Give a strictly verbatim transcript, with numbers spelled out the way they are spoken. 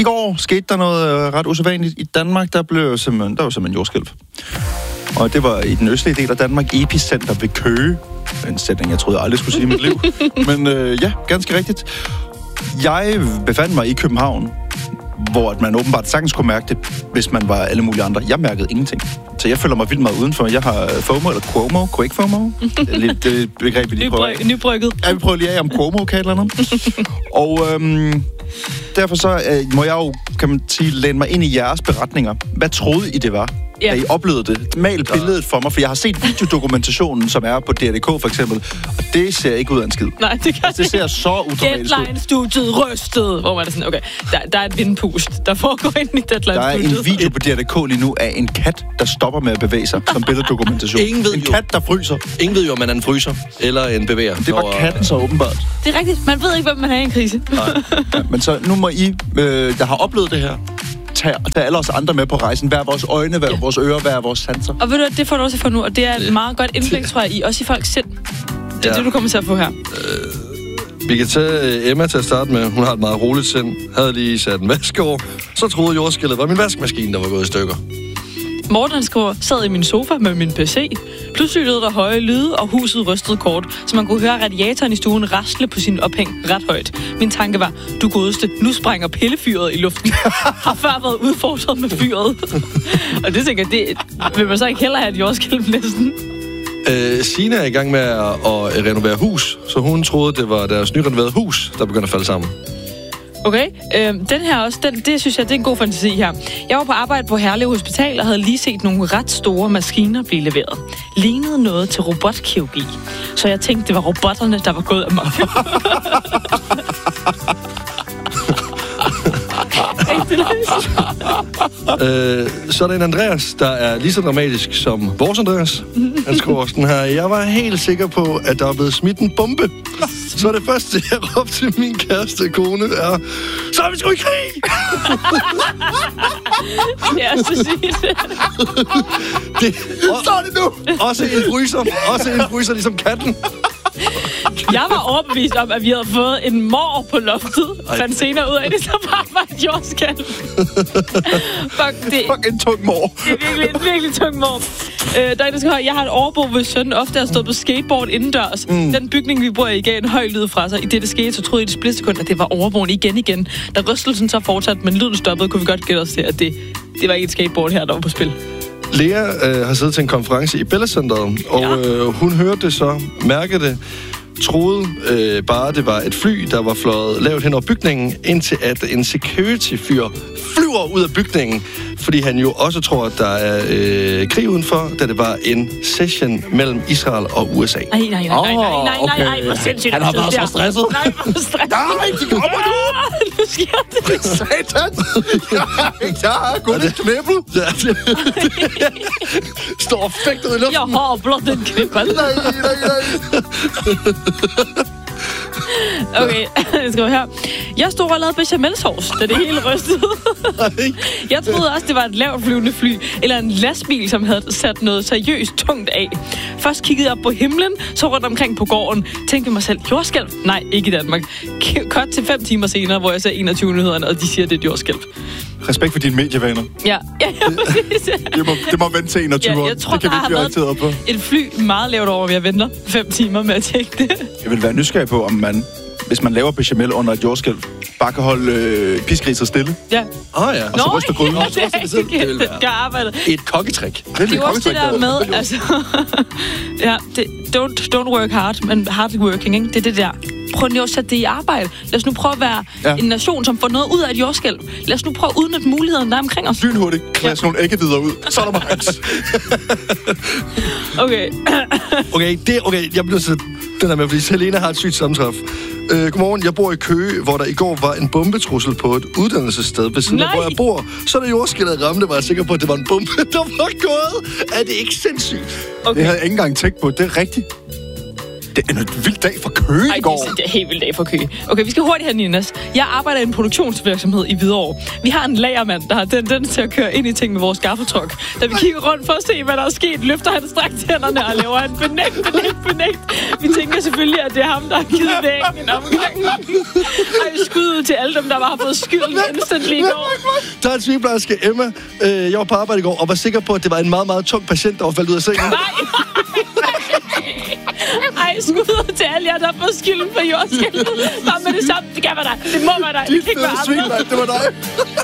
går skete der noget øh, ret usædvanligt i Danmark. Der blev simpelthen, der var simpelthen jordskælv. Og det var i den østlige del af Danmark, Epicenter ved Køge. En sætning, jeg troede jeg aldrig skulle sige i mit liv. Men øh, ja, ganske rigtigt. Jeg befandt mig i København, hvor man åbenbart sagtens kunne mærke det, hvis man var alle mulige andre. Jeg mærkede ingenting. Så jeg føler mig vildt meget udenfor. Jeg har FOMO, eller Cuomo, Quake FOMO. Det er lidt det begreb, vi lige prøver. Nybrygget. Ja, vi prøver lige af, om Cuomo kan et eller andet. Og øhm, derfor så øh, må jeg jo, kan man sige, læne mig ind i jeres beretninger. Hvad troede I, det var? Ja. Da I oplevede det. Mal billedet for mig, for jeg har set videodokumentationen, som er på D R D K for eksempel, og det ser ikke ud af en skid. Nej, det kan altså, det ser så udramatisk ud. Deadline-studiet rystet. Hvor var det sådan, okay, der, der er et vindpust, der foregår ind i Deadline-studiet. Der er en video på D R D K lige nu af en kat, der stopper med at bevæge sig, som billeddokumentation. Ingen ved en jo. kat, der fryser. Ingen ved jo, om man er en fryser eller en bevæger. Det var når, katten så åbenbart. Det er rigtigt. Man ved ikke, hvem man er i en krise. Nej. Ja, men så nu må I, øh, der har oplevet det her, tage, tage alle os andre med på rejsen. Hver vores øjne, hver ja. vores ører, hver vores sanser. Og ved du, det får du også for nu, og det er et meget godt indblik, tror jeg, i også i folks sind. Det er ja. det, du kommer til at få her. Øh, vi kan tage Emma til at starte med. Hun har et meget roligt sind. Havde lige sat en vask over. Så troede jordskælvet var min vaskemaskine, der var gået i stykker. Morten skriver, sad i min sofa med min P C. Pludselig lød der høje lyde, og huset rystede kort, så man kunne høre radiatoren i stuen rasle på sin ophæng ret højt. Min tanke var, du godeste, nu sprænger pillefyret i luften. Har før været udfordret med fyret. Og det tænker jeg, det vil man så ikke heller have et jordskælv næsten. Øh, Sina er i gang med at, at renovere hus, så hun troede, det var deres nyrenoverede hus, der begyndte at falde sammen. Okay, øhm, den her også, den, det synes jeg, det er en god fantasi her. Jeg var på arbejde på Herlev Hospital og havde lige set nogle ret store maskiner blive leveret. Lignede noget til robotkirurgi. Så jeg tænkte, det var robotterne, der var gået amok. øh, så er der en Andreas, der er lige så dramatisk som vores Andreas. Han skriver sådan her: jeg var helt sikker på, at der var blevet smidt en bombe. Så det første, jeg råbte til min kæreste kone, er: så er vi sgu i krig! Ja, så sig det. det så er det nu! Også en fryser. Også en fryser, ligesom katten. Jeg var overbevist om, at vi havde fået en mor på loftet. Fandt senere ud af det, så bare var et jordskælv. Fuck, det, Fuck, en tung mor. Det er virkelig en virkelig tung mor. Øh, der er en, der skal høre, jeg har et overbo, hvis sønnen ofte har stået på skateboard indendørs. Mm. Den bygning, vi bor i, gav en høj lyd fra sig. I det, det skete, så troede jeg i det splitsekund, at det var overboen igen igen. Da rystelsen så fortsatte, men lyden stoppede, kunne vi godt gætte os til, at det, det var ikke et skateboard her, der var på spil. Lea øh, har siddet til en konference i Bella Centeret, og ja. øh, hun hørte det så, mærkede det, troede øh, bare, det var et fly, der var fløjet lavt hen over bygningen, indtil at en security-fyr flyver ud af bygningen, fordi han jo også tror, at der er øh, krig udenfor, da det var en session mellem Israel og U S A. Nej, nej, nej, nej, nej, nej, nej, nej, hvor sindssygt. Han har været så stresset. Nej, hvor stresset. Nej, de kommer nu! Nu sker det. Satan! Jeg har kun et knibbel. Står fægtet i luften. Jeg har blot en knibbel. Nej, nej, nej. Okay, jeg skal her. Jeg stod og lavede bechamelsauce, da det hele rystede. Jeg troede også, det var et lavt flyvende fly, eller en lastbil, som havde sat noget seriøst tungt af. Først kiggede jeg op på himlen, så rundt omkring på gården. Tænkte mig selv, jordskælv? Nej, ikke i Danmark. Kort til fem timer senere, hvor jeg ser enogtyve nyhederne, og de siger, det er et jordskælv. Respekt for dine medievaner. Ja, ja, ja, præcis. Det må, det må vente til enogtyve år. Ja, jeg tror, det kan vi ikke blive orienteret på. Et fly meget lavt over, jeg venter fem timer med at tjekke det. Jeg vil være nysgerrig på, om man, hvis man laver bechamel under et jordskælv, bare kan holde øh, piskriser stille. Ja. Åh oh, ja. Og så ryster gryden. Nå, ja, det, det, det vil være et kokketrik. Det er det er også det der med, altså... ja, det, don't, don't work hard, men hard working, ikke? Det er det der. Prøv nu at sætte det i arbejde. Lad os nu prøve at være ja. en nation, som får noget ud af et jordskælv. Lad os nu prøve at udnytte mulighederne, der er omkring os. Lynhurtigt. Klasse ja. nogle æggevidder ud. Så er der meget. Okay. okay, det, okay, jeg bliver så den der med, fordi Selena har et sygt sammentræf. Øh, godmorgen, jeg bor i Køge, hvor der i går var en bombetrussel på et uddannelsessted ved siden af, hvor jeg bor. Så da jordskælvet ramte, var jeg sikker på, at det var en bombe, der var gået. Er det ikke sindssygt? Okay. Det havde jeg ikke engang tænkt på. Det er rigtigt. Det er en vild dag for Køge Ej, i går. det er en helt vild dag for Køge. Okay, vi skal hurtigt her, Ninas. Jeg arbejder i en produktionsvirksomhed i Hvidovre. Vi har en lagermand, der har tendens til at køre ind i ting med vores gaffeltruck. Da vi kigger rundt for at se, hvad der er sket, løfter han straks hænderne og laver en benægt, benægt, benægt. Vi tænker selvfølgelig, at det er ham, der har givet væggen en omgang. Ej, skud ud til alle dem, der bare har fået skylden instantly i går. Der er sygeplejerske Emma. Øh, jeg var på arbejde i går og var sikker på, at det var en meget, meget tung patient, der var faldet ud af sengen. Nej. Ej, skud ud til alle jer, der har fået skylden for jordskælvet. Bare med det samme. Det kan være dig. Det må være dig. Det kan ikke være andre. Det var dig.